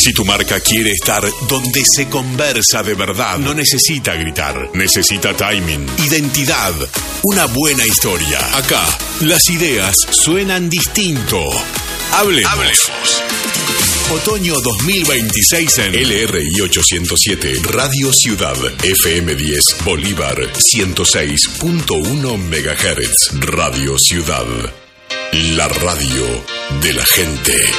Si tu marca quiere estar donde se conversa de verdad, no necesita gritar, necesita timing, identidad, una buena historia. Acá, las ideas suenan distinto. Hablemos. Otoño 2026 en LRI 807, Radio Ciudad, FM 10, Bolívar, 106.1 MHz, Radio Ciudad. La radio de la gente.